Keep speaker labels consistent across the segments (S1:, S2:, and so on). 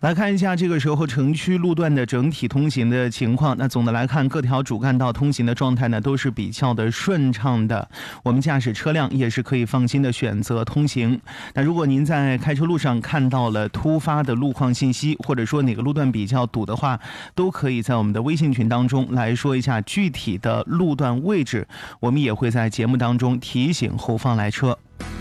S1: 来看一下这个时候城区路段的整体通行的情况。那总的来看，各条主干道通行的状态呢都是比较的顺畅的，我们驾驶车辆也是可以放心的选择通行。那如果您在开车路上看到了突发的路况信息，或者说哪个路段比较堵的话，都可以在我们的微信群当中来说一下具体的路段位置，我们也会在节目当中提醒后方来车。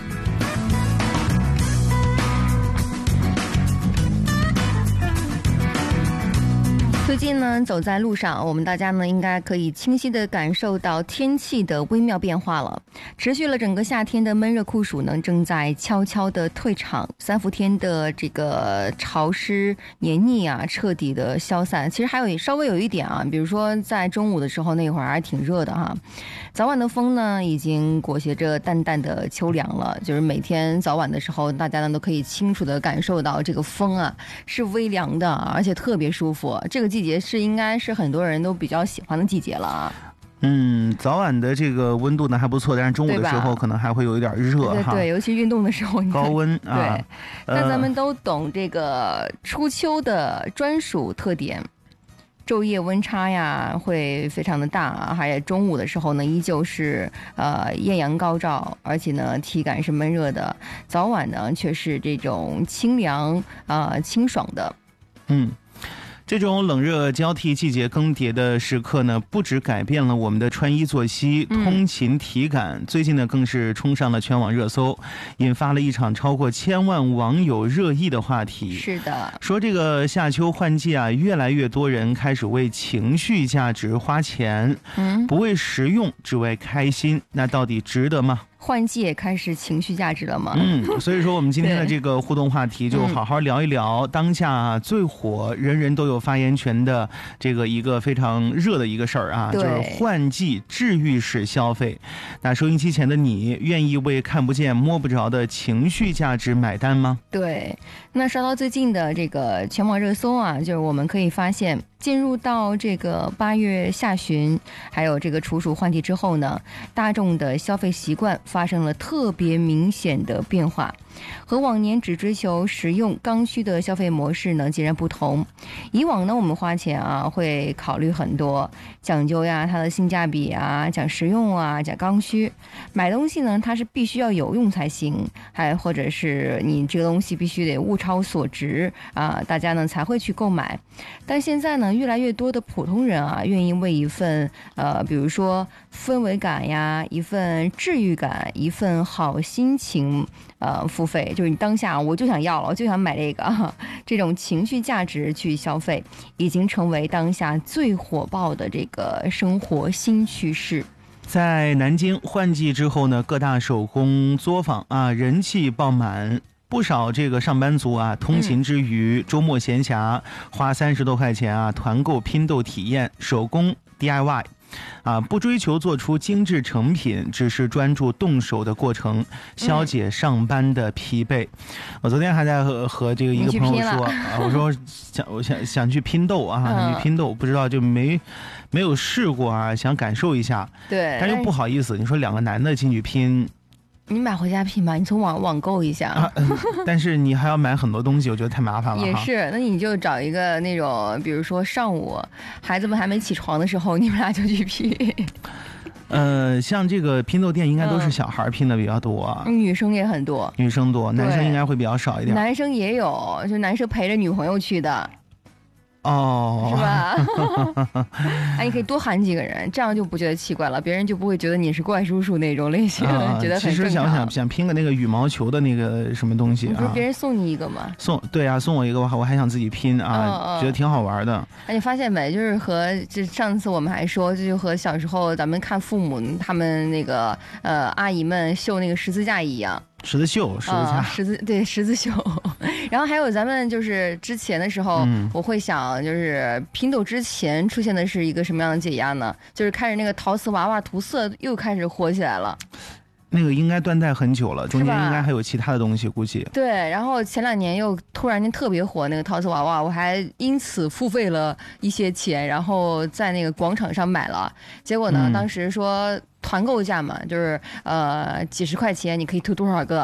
S2: 最近呢，走在路上，我们大家呢应该可以清晰地感受到天气的微妙变化了。持续了整个夏天的闷热酷暑呢，正在悄悄地退场，3伏天的这个潮湿黏腻啊，彻底的消散。其实还有稍微有一点啊，比如说在中午的时候那会儿还挺热的哈。早晚的风呢，已经裹挟着淡淡的秋凉了，就是每天早晚的时候，大家呢都可以清楚地感受到这个风啊是微凉的，而且特别舒服。这个季节是应该是很多人都比较喜欢的季节了啊。
S1: 早晚的这个温度呢还不错，但是中午的时候可能还会有一点热哈。
S2: 对，尤其运动的时候
S1: 高温啊。
S2: 对，那咱们都懂这个初秋的专属特点。昼夜温差呀会非常的大啊，还有中午的时候呢依旧是艳阳高照，而且呢体感是闷热的，早晚呢却是这种清凉清爽的。
S1: 这种冷热交替、季节更迭的时刻呢，不只改变了我们的穿衣作息、通勤体感，最近呢更是冲上了全网热搜，引发了一场超过1000万网友热议的话题。
S2: 是的，
S1: 说这个夏秋换季啊，越来越多人开始为情绪价值花钱，不为实用，只为开心，那到底值得吗？
S2: 换季也开始情绪价值了吗？
S1: 所以说我们今天的这个互动话题就好好聊一聊当下最火、人人都有发言权的这个一个非常热的一个事儿啊，就是换季治愈式消费。那收音机前的你，愿意为看不见摸不着的情绪价值买单吗？
S2: 对，那刷到最近的这个全网热搜啊，就是我们可以发现，进入到这个8月下旬，还有这个处暑换季之后呢，大众的消费习惯发生了特别明显的变化，和往年只追求实用刚需的消费模式呢截然不同。以往呢，我们花钱啊会考虑很多，讲究呀它的性价比啊，讲实用啊，讲刚需。买东西呢，它是必须要有用才行，还或者是你这个东西必须得物超所值啊，大家呢才会去购买。但现在呢，越来越多的普通人啊，愿意为一份比如说氛围感呀，一份治愈感，一份好心情付费，就是你当下我就想要了，我就想买这个，这种情绪价值去消费，已经成为当下最火爆的这个生活新趋势。
S1: 在南京换季之后呢，各大手工作坊啊人气爆满。不少这个上班族啊，通勤之余，周末闲暇花30多块钱啊，团购拼豆体验手工 DIY。不追求做出精致成品，只是专注动手的过程，消解上班的疲惫。我昨天还在和这个一个朋友说我说想去拼豆啊，想去拼豆，不知道就没有试过啊，想感受一下。
S2: 对，
S1: 但又不好意思，你说2个男的进去拼。
S2: 你买回家拼吧，你从网购一下
S1: 但是你还要买很多东西，我觉得太麻烦了。
S2: 也是，那你就找一个那种，比如说上午孩子们还没起床的时候，你们俩就去拼。
S1: 像这个拼豆店应该都是小孩拼的比较多，
S2: 女生也很多，
S1: 女生多，男生应该会比较少一点。
S2: 男生也有，就男生陪着女朋友去的。是吧？你可以多喊几个人，这样就不觉得奇怪了，别人就不会觉得你是怪叔叔那种类型，觉得很正常。
S1: 其实想拼个那个羽毛球的那个什么东西啊？
S2: 不是别人送你一个吗？
S1: 对啊，送我一个，我还想自己拼啊，觉得挺好玩的。
S2: 你发现没？就是就上次我们还说，就和小时候咱们看父母他们那个阿姨们绣那个十字架一样。
S1: 十字绣，
S2: 十字绣。然后还有咱们就是之前的时候，我会想，就是拼豆之前出现的是一个什么样的解压呢？就是开始那个陶瓷娃娃涂色又开始火起来了。
S1: 那个应该断代很久了，中间应该还有其他的东西，估计。
S2: 对，然后前2年又突然间特别火那个陶瓷娃娃，我还因此付费了一些钱，然后在那个广场上买了。结果呢，当时说团购价嘛，就是几十块钱你可以涂多少个。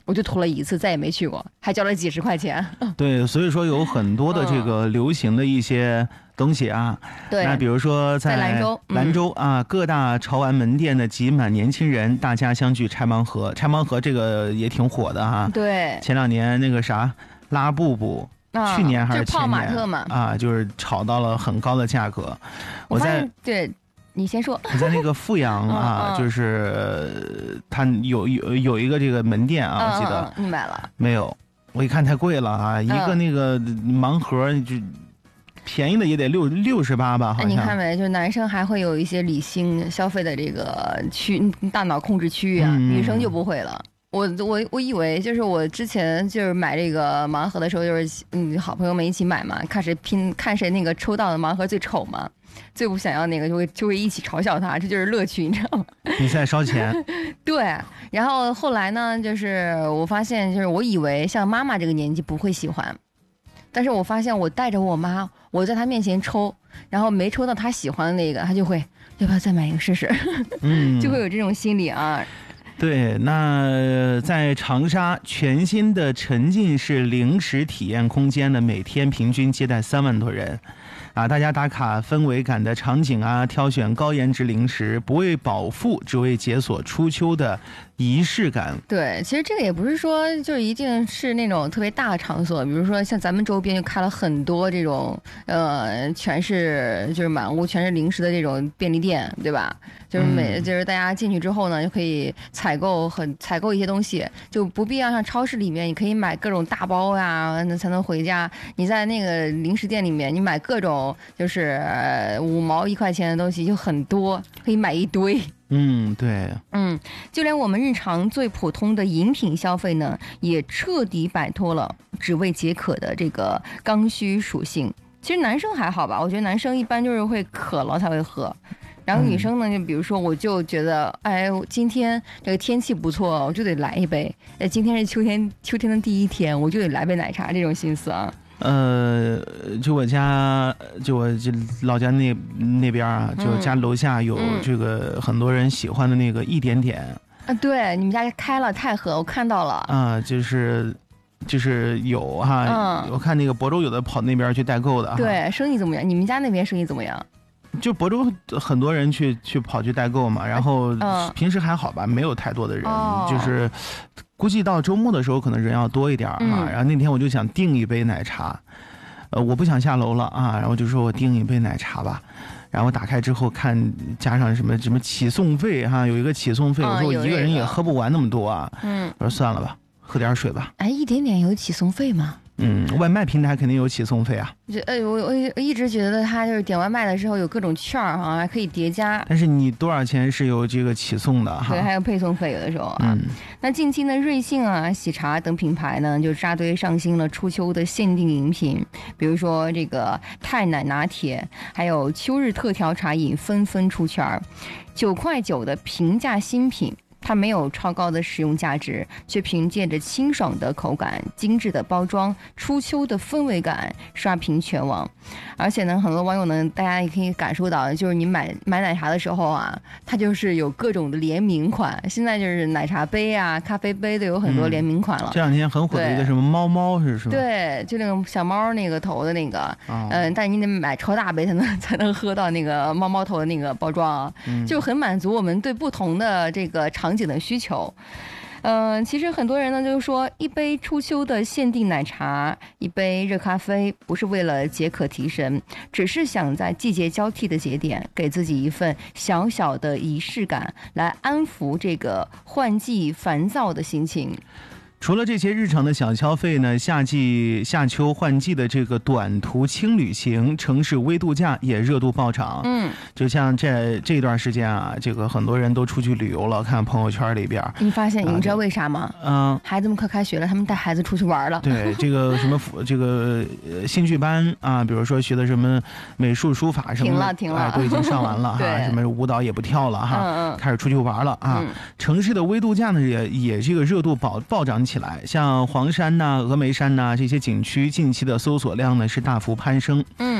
S2: 我就涂了一次，再也没去过，还交了几10块钱。
S1: 对，所以说有很多的这个流行的一些东西啊。
S2: 对，
S1: 那比如说在兰州啊，各大潮玩门店的挤满年轻人，大家相聚拆盲盒。拆盲盒这个也挺火的哈。
S2: 对，
S1: 前2年那个啥拉布布。去年还是前年，
S2: 就是泡玛特嘛
S1: 啊，就是炒到了很高的价格。
S2: 对，你先说。
S1: 我在那个阜阳啊，就是它有一个这个门店啊，我记得
S2: 你买了
S1: 没有？我一看太贵了啊，一个那个盲盒就便宜的也得68吧，好像。
S2: 你看没？就男生还会有一些理性消费的这个大脑控制区域啊，女生就不会了。我以为就是我之前就是买这个盲盒的时候，就是好朋友们一起买嘛，看谁那个抽到的盲盒最丑嘛，最不想要那个就会一起嘲笑他，这就是乐趣，你知道吗？
S1: 比赛烧钱。
S2: 对，然后后来呢，就是我发现，就是我以为像妈妈这个年纪不会喜欢，但是我发现我带着我妈，我在她面前抽，然后没抽到她喜欢的那个，她就会要不要再买一个试试？就会有这种心理啊。
S1: 对，那在长沙全新的沉浸式零食体验空间呢，每天平均接待3万多人，啊，大家打卡氛围感的场景啊，挑选高颜值零食，不为饱腹，只为解锁初秋的仪式感。
S2: 对，其实这个也不是说就一定是那种特别大的场所，比如说像咱们周边就开了很多这种全是就是满屋全是零食的这种便利店，对吧？就是就是大家进去之后呢，就可以采购一些东西，就不必要像超市里面，你可以买各种大包呀，那才能回家。你在那个零食店里面，你买各种就是5毛1块钱的东西就很多，可以买一堆。
S1: 对，
S2: 就连我们日常最普通的饮品消费呢，也彻底摆脱了只为解渴的这个刚需属性。其实男生还好吧，我觉得男生一般就是会渴了才会喝。然后女生呢，就比如说，我就觉得，哎，今天这个天气不错，我就得来一杯。今天是秋天的第一天，我就得来杯奶茶，这种心思啊。
S1: 就我老家那边啊，就家楼下有这个很多人喜欢的那个一点点
S2: 啊，对，你们家开了太和，我看到了
S1: 啊，就是有哈，我看那个亳州有的跑那边去代购的，
S2: 对，生意怎么样？你们家那边生意怎么样？
S1: 就亳州很多人去跑去代购嘛，然后平时还好吧，没有太多的人，就是估计到周末的时候可能人要多一点啊。然后那天我就想订一杯奶茶，我不想下楼了啊，然后就说我订一杯奶茶吧。然后打开之后看加上什么起送费哈，有一个起送费，我说我一个人也喝不完那么多啊，我说算了吧，喝点水吧。
S2: 哎，一点点有起送费吗？
S1: 外卖平台肯定有起送费啊。
S2: 我一直觉得它就是点外卖的时候有各种券啊，还可以叠加。
S1: 但是你多少钱是有这个起送的哈？
S2: 对，还有配送费有的时候啊。那近期呢，瑞幸啊、喜茶等品牌呢就扎堆上新了初秋的限定饮品，比如说这个泰奶拿铁，还有秋日特调茶饮纷纷出圈，9.9块的平价新品。它没有超高的使用价值，却凭借着清爽的口感、精致的包装、初秋的氛围感刷屏全网。而且呢，很多网友呢，大家也可以感受到，就是你买奶茶的时候啊，它就是有各种的联名款。现在就是奶茶杯啊、咖啡杯都有很多联名款了。
S1: 这两天很火的一个什么猫是什么？
S2: 对，就那个小猫那个头的那个，但你得买超大杯才能喝到那个猫头的那个包装啊，就很满足我们对不同的这个场景的需求。其实很多人呢就是说，一杯初秋的限定奶茶，一杯热咖啡，不是为了解渴提神，只是想在季节交替的节点，给自己一份小小的仪式感，来安抚这个换季烦躁的心情。
S1: 除了这些日常的小消费呢，夏秋换季的这个短途轻旅行、城市微度假也热度暴涨。就像这段时间啊，这个很多人都出去旅游了，看朋友圈里边。你
S2: 知道为啥吗？孩子们快开学了，他们带孩子出去玩了。
S1: 对，这个什么这个兴趣班啊，比如说学的什么美术、书法什么的，
S2: 停了，
S1: 都已经上完了哈。什么舞蹈也不跳了哈，开始出去玩了啊。城市的微度假呢，也这个热度暴涨起来，像黄山呐、峨眉山呐这些景区近期的搜索量呢是大幅攀升。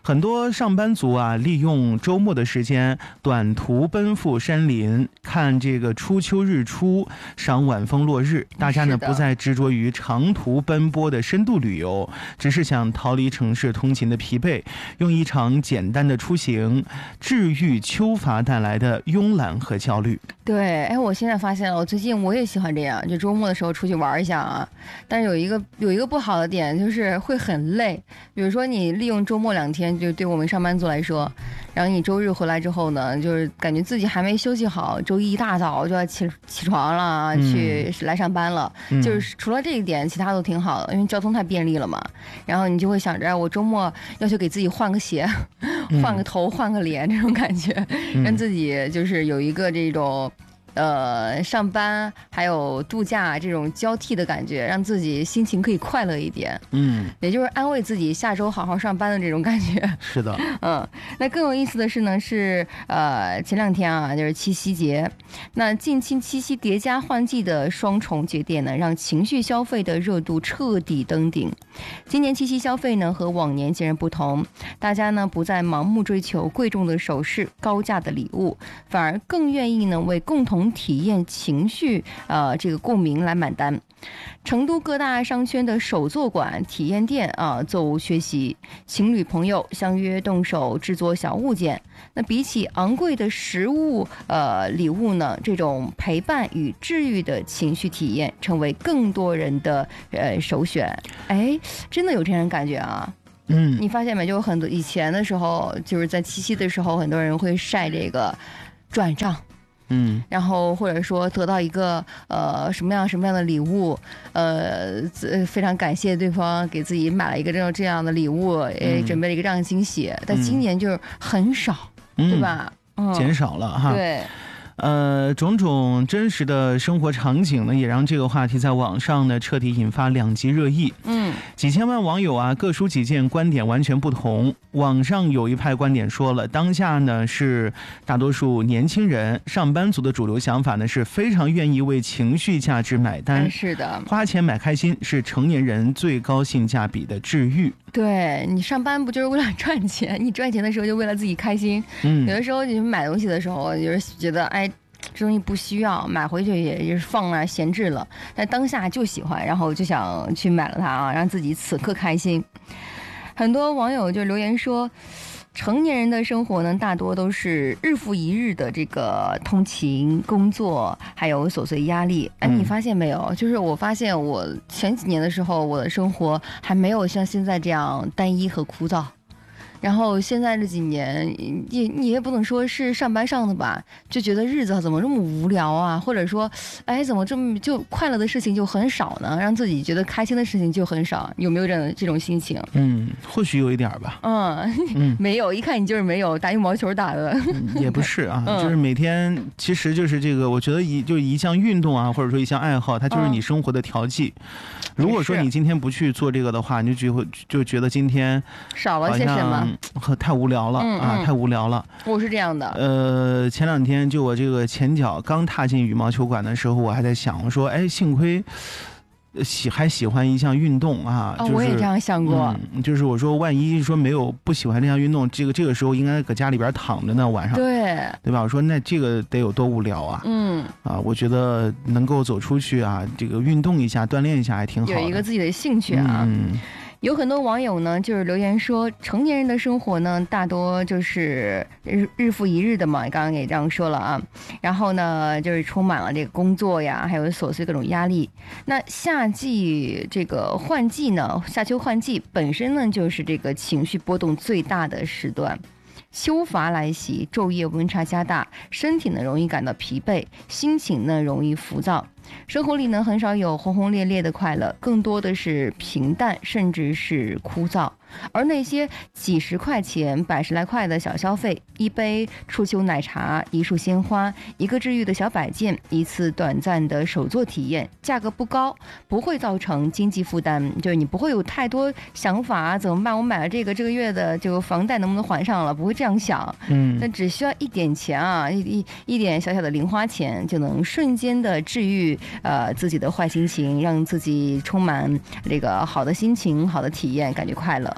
S1: 很多上班族啊，利用周末的时间短途奔赴山林，看这个初秋日出，赏晚风落日。大家呢不再执着于长途奔波的深度旅游，只是想逃离城市通勤的疲惫，用一场简单的出行治愈秋乏带来的慵懒和焦虑。
S2: 对，哎，我现在发现了，我最近我也喜欢这样，就周末的时候出去玩一下啊。但是有一个不好的点，就是会很累。比如说你利用周末2天，就对我们上班族来说，然后你周日回来之后呢，就是感觉自己还没休息好，周一大早就要起床了，去来上班了。就是除了这一点，其他都挺好的，因为交通太便利了嘛。然后你就会想着，我周末要去给自己换个鞋，换个头，换个脸，这种感觉，让自己就是有一个这种。上班还有度假这种交替的感觉，让自己心情可以快乐一点。也就是安慰自己下周好好上班的这种感觉。
S1: 是的，
S2: 那更有意思的是呢，是前2天啊，就是七夕节。那近期七夕叠加换季的双重节点呢，让情绪消费的热度彻底登顶。今年七夕消费呢和往年截然不同，大家呢不再盲目追求贵重的首饰、高价的礼物，反而更愿意呢为共同体验情绪这个共鸣来买单。成都各大商圈的手作馆、体验店座无缺席，情侣朋友相约动手制作小物件。那比起昂贵的实物礼物呢，这种陪伴与治愈的情绪体验成为更多人的首选。哎，真的有这样的感觉啊。你发现没？就很多以前的时候，就是在七夕的时候，很多人会晒这个转账。然后或者说得到一个什么样的礼物，非常感谢对方给自己买了一个这样的礼物，准备了一个这样的惊喜。但今年就是很少，对吧？
S1: 减少了哈。
S2: 对。
S1: 种种真实的生活场景呢，也让这个话题在网上呢彻底引发2极热议。几千万网友啊，各抒己见，观点完全不同。网上有一派观点说了，当下呢是大多数年轻人、上班族的主流想法呢，是非常愿意为情绪价值买单。
S2: 是的，
S1: 花钱买开心是成年人最高性价比的治愈。
S2: 对，你上班不就是为了赚钱？你赚钱的时候就为了自己开心。有的时候你买东西的时候，就是觉得哎，这东西不需要，买回去也是放那闲置了。但当下就喜欢，然后就想去买了它啊，让自己此刻开心。很多网友就留言说，成年人的生活呢，大多都是日复一日的这个通勤、工作，还有琐碎压力。哎，你发现没有？就是我发现我前几年的时候，我的生活还没有像现在这样单一和枯燥。然后现在这几年，你也不能说是上班上的吧，就觉得日子怎么这么无聊啊，或者说，哎，怎么这么就快乐的事情就很少呢？让自己觉得开心的事情就很少，有没有这种心情？
S1: 或许有一点吧。
S2: 没有，一看你就是没有打羽毛球打的。
S1: 也不是啊，就是每天，其实就是这个，我觉得就是一项运动啊，或者说一项爱好，它就是你生活的调剂。如果说你今天不去做这个的话，你就觉得今天
S2: 少了些什么。
S1: 太无聊了太无聊了。
S2: 我是这样的。
S1: 前2天就我这个前脚刚踏进羽毛球馆的时候，我还在想，我说，哎，幸亏还喜欢一项运动啊。
S2: 我也这样想过。
S1: 就是我说，万一说不喜欢这项运动，这个时候应该搁家里边躺着呢，晚上。对吧？我说那这个得有多无聊啊。我觉得能够走出去啊，这个运动一下，锻炼一下还挺好的，
S2: 有一个自己的兴趣啊。有很多网友呢，就是留言说，成年人的生活呢，大多就是日复一日的嘛，刚刚也这样说了啊。然后呢，就是充满了这个工作呀，还有琐碎各种压力。那夏季这个换季呢，夏秋换季本身呢，就是这个情绪波动最大的时段。秋乏来袭，昼夜温差加大，身体呢容易感到疲惫，心情呢容易浮躁。生活里呢很少有轰轰烈烈的快乐，更多的是平淡，甚至是枯燥。而那些几十块钱、100来块的小消费，一杯初秋奶茶，一束鲜花，一个治愈的小摆件，一次短暂的手作体验，价格不高，不会造成经济负担，就是你不会有太多想法怎么办？我买了这个月的这个房贷能不能还上了？不会这样想。那只需要一点钱啊，一点小小的零花钱，就能瞬间的治愈自己的坏心情，让自己充满这个好的心情、好的体验，感觉快乐啊。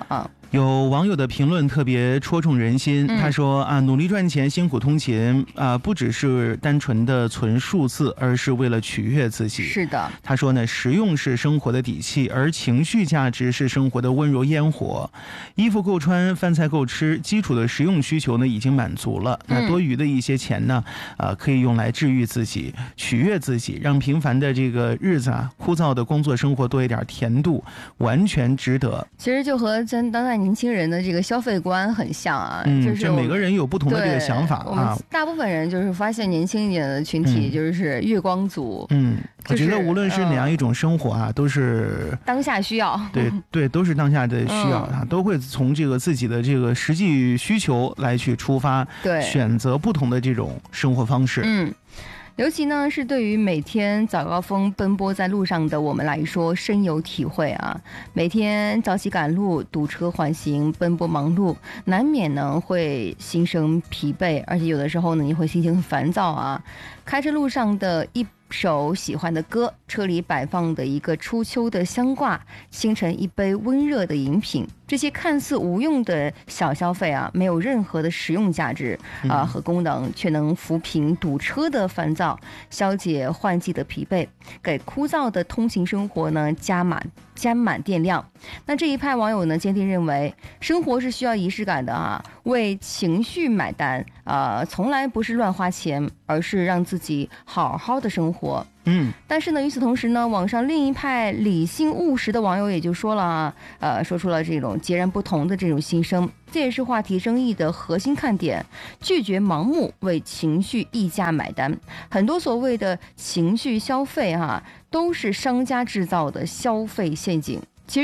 S1: 有网友的评论特别戳中人心，他说啊，努力赚钱，辛苦通勤啊，不只是单纯的存数字，而是为了取悦自己。
S2: 是的，
S1: 他说呢，实用是生活的底气，而情绪价值是生活的温柔烟火。衣服够穿，饭菜够吃，基础的实用需求呢已经满足了。那多余的一些钱呢，可以用来治愈自己，取悦自己，让平凡的这个日子啊，枯燥的工作生活多一点甜度，完全值得。
S2: 其实就和咱当代年轻人的这个消费观很像啊，
S1: 就是每个人有不同的这个想法啊。
S2: 我们大部分人就是发现年轻一点的群体就是月光族。
S1: 我觉得无论是哪样一种生活啊，都是
S2: 当下需要。
S1: 对，都是当下的需要啊，都会从这个自己的这个实际需求来去出发，
S2: 对，
S1: 选择不同的这种生活方式。
S2: 尤其呢，是对于每天早高峰奔波在路上的我们来说，深有体会啊。每天早起赶路、堵车缓行、奔波忙碌，难免呢会心生疲惫，而且有的时候呢，你会心情很烦躁啊。开车路上的一首喜欢的歌，车里摆放的一个初秋的香挂，清晨一杯温热的饮品，这些看似无用的小消费啊，没有任何的实用价值和功能，却能抚平堵车的烦躁，消解换季的疲惫，给枯燥的通勤生活呢加满电量。那这一派网友呢坚定认为，生活是需要仪式感的啊，为情绪买单从来不是乱花钱，而是让自己好好的生活。但是呢，与此同时呢，网上另一派理性务实的网友也就说了说出了这种截然不同的这种心声，这也是话题争议的核心看点，拒绝盲目为情绪溢价买单。很多所谓的情绪消费都是商家制造的消费陷阱。其实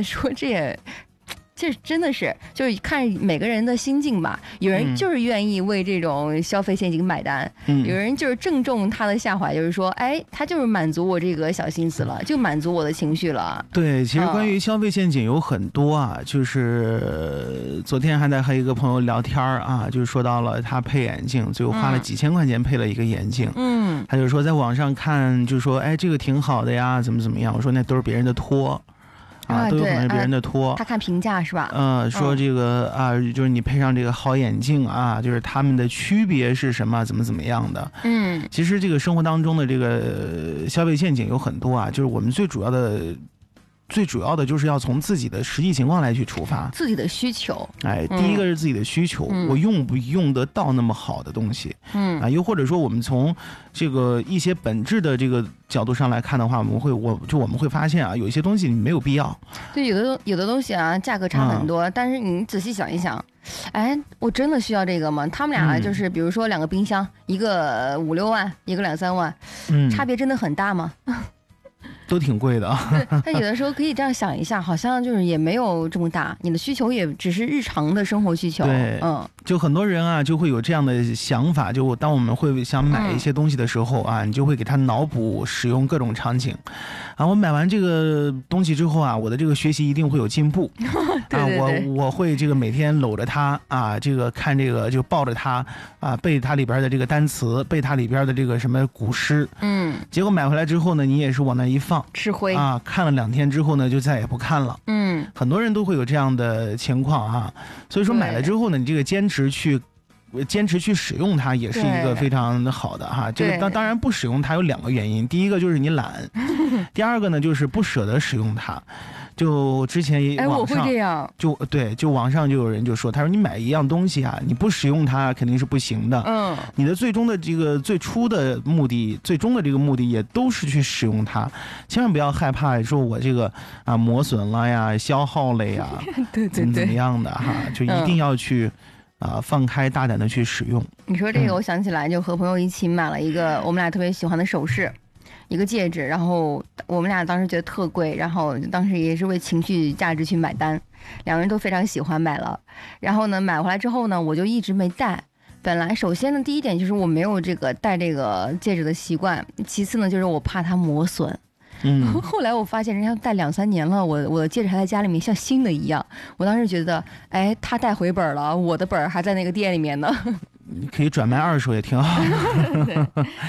S2: 这真的是就是看每个人的心境吧，有人就是愿意为这种消费陷阱买单，有人就是正中他的下怀，就是说他就是满足我这个小心思了，就满足我的情绪了。
S1: 对，其实关于消费陷阱有很多啊，就是昨天还在和一个朋友聊天啊，就说到了他配眼镜，最后花了几千块钱配了一个眼镜，他就说在网上看就说这个挺好的呀，怎么样，我说那都是别人的托都有可能是别人的托，
S2: 他看评价是吧？
S1: 说这个就是你配上这个好眼镜就是他们的区别是什么，怎么样的？其实这个生活当中的这个消费陷阱有很多就是我们最主要的就是要从自己的实际情况来去出发，
S2: 自己的需求。
S1: 第一个是自己的需求，我用不用得到那么好的东西？又或者说我们从这个一些本质的这个角度上来看的话，我们会发现有一些东西你没有必要。
S2: 对，有的东西价格差很多，但是你仔细想一想，我真的需要这个吗？他们俩就是比如说两个冰箱，一个5、6万，一个2、3万，差别真的很大吗？
S1: 都挺贵的
S2: 对，但有的时候可以这样想一下，好像就是也没有这么大，你的需求也只是日常的生活需求。
S1: 对，就很多人就会有这样的想法，就当我们会想买一些东西的时候你就会给他脑补使用各种场景我买完这个东西之后我的这个学习一定会有进步
S2: 对
S1: 我会这个每天搂着它这个看这个就抱着它背它里边的这个单词，背它里边的这个什么古诗，结果买回来之后呢，你也是往那一放，
S2: 吃灰
S1: 看了2天之后呢，就再也不看了。很多人都会有这样的情况所以说买了之后呢，你这个坚持去使用它也是一个非常好的这个当然不使用它有2个原因，第一个就是你懒，第二个呢就是不舍得使用它。就之前
S2: 我会这样，
S1: 就网上就有人就说，他说你买一样东西你不使用它肯定是不行的。你的最终的这个最初的目的，最终的这个目的也都是去使用它，千万不要害怕说我这个磨损了呀、消耗了呀，
S2: 对
S1: 怎么样的就一定要去放开大胆的去使用。
S2: 你说这个，我想起来就和朋友一起买了一个我们俩特别喜欢的首饰。一个戒指，然后我们俩当时觉得特贵，然后当时也是为情绪价值去买单，两个人都非常喜欢买了。然后呢，买回来之后呢，我就一直没戴。本来首先呢，第一点就是我没有这个戴这个戒指的习惯，其次呢就是我怕它磨损。后来我发现人家戴2、3年了，我的戒指还在家里面像新的一样。我当时觉得，他带回本了，我的本还在那个店里面呢。
S1: 可以转卖2手也挺好。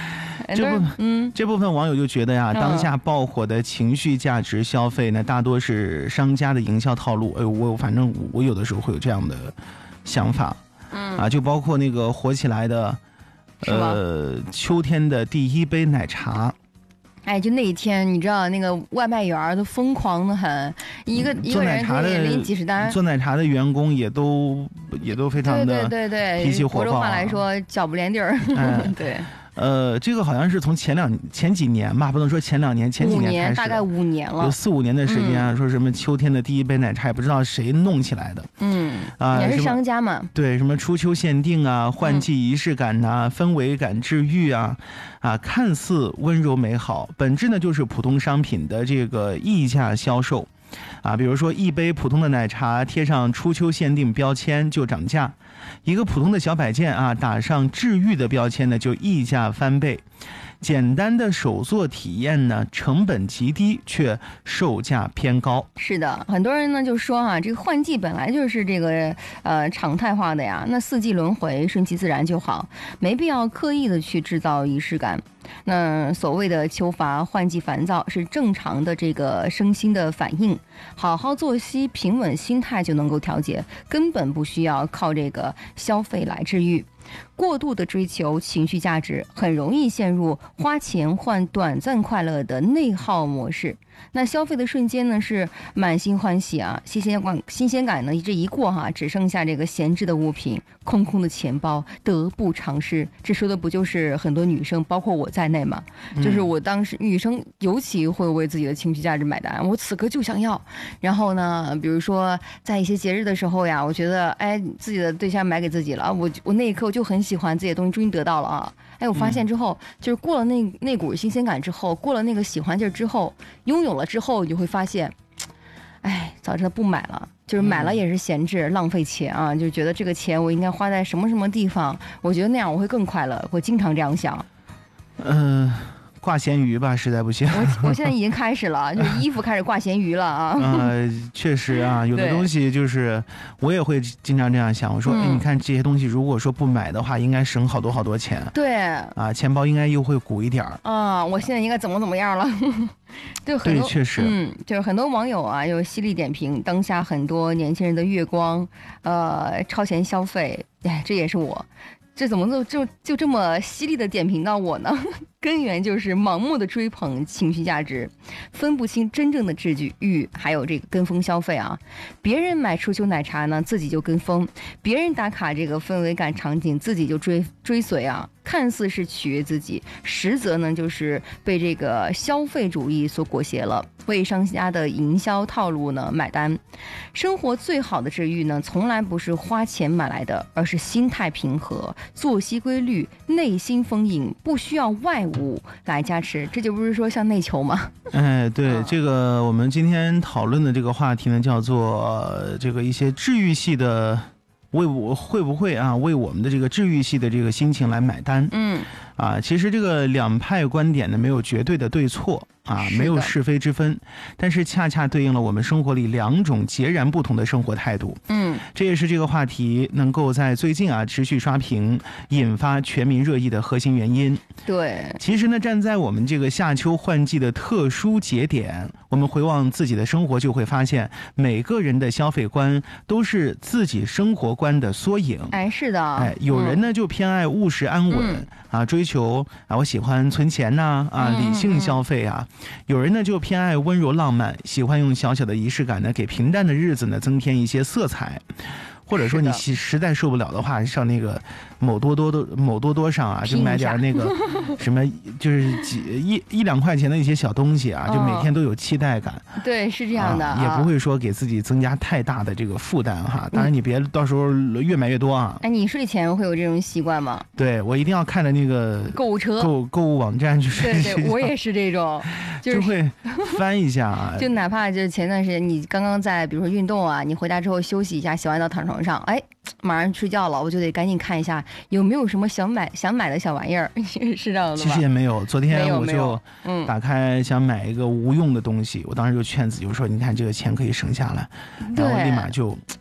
S1: 这部分网友就觉得呀，当下爆火的情绪价值消费呢，大多是商家的营销套路。反正我有的时候会有这样的想法，就包括那个火起来的，秋天的第一杯奶茶。
S2: 哎，就那一天，你知道那个外卖员都疯狂的很，一个人可以领几十单。
S1: 做奶茶的员工也都非常的脾气火爆。
S2: 福州话来说，脚不连地儿。对。
S1: 这个好像是从前几年吧，不能说前2年，前几年开始，
S2: 大概5年了，
S1: 有4、5年的时间啊。说什么秋天的第一杯奶茶，也不知道谁弄起来的。
S2: 也是商家嘛。
S1: 对，什么初秋限定啊，换季仪式感呐，氛围感治愈啊，看似温柔美好，本质呢就是普通商品的这个溢价销售。比如说一杯普通的奶茶贴上初秋限定标签就涨价，一个普通的小摆件打上治愈的标签呢就溢价翻倍。简单的手作体验呢，成本极低，却售价偏高。
S2: 是的，很多人呢就说这个换季本来就是这个常态化的呀，那4季轮回，顺其自然就好，没必要刻意的去制造仪式感。那所谓的秋乏、换季烦躁是正常的这个身心的反应，好好作息、平稳心态就能够调节，根本不需要靠这个消费来治愈。过度的追求情绪价值，很容易陷入花钱换短暂快乐的内耗模式。那消费的瞬间呢是满心欢喜新鲜感呢这一过只剩下这个闲置的物品，空空的钱包，得不偿失。这说的不就是很多女生，包括我在内嘛？就是我当时女生尤其会为自己的情绪价值买单，我此刻就想要。然后呢，比如说在一些节日的时候呀，我觉得自己的对象买给自己了，我那一刻我就很喜欢自己的东西，终于得到了我发现之后，就是过了那股新鲜感之后，过了那个喜欢劲儿之后，拥有了之后，你就会发现，早知道不买了，就是买了也是闲置，浪费钱就觉得这个钱我应该花在什么地方，我觉得那样我会更快乐，我经常这样想。
S1: 挂咸鱼吧，实在不行。
S2: 我现在已经开始了，就是衣服开始挂咸鱼了
S1: 确实有的东西就是我也会经常这样想，我说你看这些东西，如果说不买的话，应该省好多钱。
S2: 对
S1: 钱包应该又会鼓一点
S2: 我现在应该怎么样了？就很多，
S1: 对，确实，
S2: 就是很多网友有犀利点评当下很多年轻人的月光，超前消费，这也是我。这怎么就这么犀利的点评到我呢？根源就是盲目的追捧情绪价值，分不清真正的治愈，还有这个跟风消费别人买初秋奶茶呢，自己就跟风；别人打卡这个氛围感场景，自己就追随看似是取悦自己，实则呢就是被这个消费主义所裹挟了，为商家的营销套路呢买单。生活最好的治愈呢，从来不是花钱买来的，而是心态平和、作息规律、内心丰盈，不需要外物来加持。这就不是说像内求吗？
S1: 对，这个我们今天讨论的这个话题呢，叫做这个一些治愈系的。会不会为我们的这个治愈系的这个心情来买单？其实这个两派观点呢，没有绝对的对错没有是非之分，但是恰恰对应了我们生活里2种截然不同的生活态度。这也是这个话题能够在最近持续刷屏，引发全民热议的核心原因。
S2: 对，
S1: 其实呢，站在我们这个夏秋换季的特殊节点，我们回望自己的生活，就会发现每个人的消费观都是自己生活观的缩影。
S2: 是的，
S1: 有人呢就偏爱务实安稳追求我喜欢存钱理性消费有人呢就偏爱温柔浪漫，喜欢用小小的仪式感呢给平淡的日子呢增添一些色彩。或者说你实在受不了的话，上那个某多多上就买点那个什么，就是一两块钱的一些小东西就每天都有期待感。
S2: 对，是这样的，
S1: 也不会说给自己增加太大的这个负担当然你别到时候越买越多
S2: 你睡前会有这种习惯吗？
S1: 对，我一定要看着那个
S2: 购物车、
S1: 购物网站去睡。
S2: 对，我也是这种，
S1: 就会翻一下
S2: 就哪怕就是前段时间你刚刚在比如说运动你回家之后休息一下，洗完澡躺床上，马上睡觉了，我就得赶紧看一下有没有什么想买的小玩意儿，是这样的吧？
S1: 其实也没有，昨天我就打开想买一个无用的东西，我当时就劝自己，我说你看这个钱可以省下来，然后立马就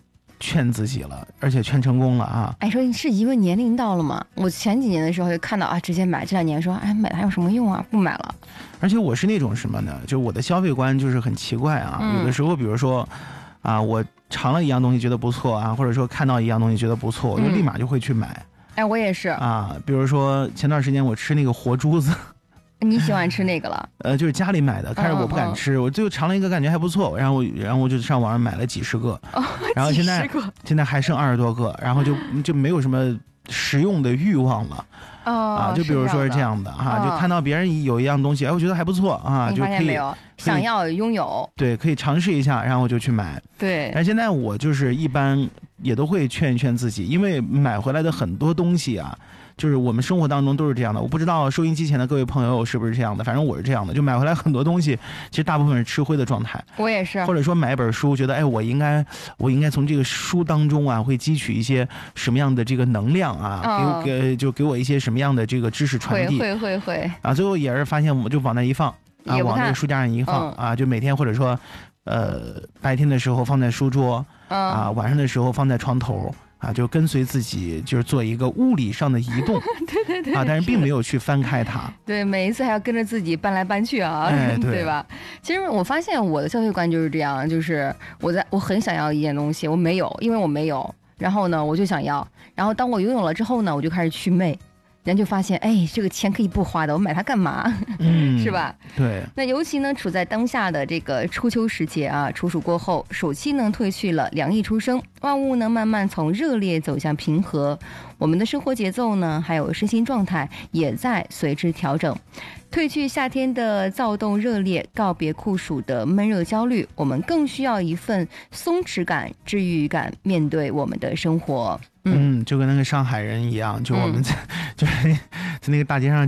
S1: 劝自己了，而且劝成功了啊。
S2: 哎，说是因为年龄到了嘛？我前几年的时候就看到啊，直接买，这2年说，哎，买它有什么用啊？不买了。
S1: 而且我是那种什么呢？就我的消费观就是很奇怪啊，有的时候比如说啊，我尝了一样东西觉得不错啊，或者说看到一样东西觉得不错，我就立马就会去买。
S2: 哎，我也是
S1: 啊，比如说前段时间我吃那个活珠子，
S2: 你喜欢吃那个了？
S1: 就是家里买的，开始我不敢吃，我就尝了一个感觉还不错，然后我就上网上买了几十个，然后现在还剩20多个，然后就没有什么食用的欲望了。就比如说是这样的哈，就看到别人有一样东西，哎，我觉得还不错啊，就可以
S2: 想要拥有，
S1: 对，可以尝试一下，然后我就去买。
S2: 对，
S1: 但现在我就是一般也都会劝一劝自己，因为买回来的很多东西啊，就是我们生活当中都是这样的。我不知道收音机前的各位朋友是不是这样的，反正我是这样的，就买回来很多东西，其实大部分是吃灰的状态。我也是，或者说买一本书，觉得哎，我应该从这个书当中啊，会汲取一些什么样的这个能量啊，给我一些什么样的这个知识传递。会啊，最后也是发现我就往那一放啊，往那个书架上一放啊，就每天或者说白天的时候放在书桌啊，晚上的时候放在床头。就跟随自己，就是做一个物理上的移动，对但是并没有去翻开它。对，每一次还要跟着自己搬来搬去啊，对吧？其实我发现我的消费观就是这样，就是我很想要一件东西，我没有，因为我没有，然后呢我就想要，然后当我拥有了之后呢，我就开始祛魅。人就发现，哎，这个钱可以不花的，我买它干嘛？是吧？对。那尤其呢，处在当下的这个初秋时节啊，处暑过后，暑气呢褪去了，凉意初生，万物呢慢慢从热烈走向平和，我们的生活节奏呢，还有身心状态也在随之调整。褪去夏天的躁动热烈，告别酷暑的闷热焦虑，我们更需要一份松弛感、治愈感，面对我们的生活。就跟那个上海人一样，就我们就是在那个大街上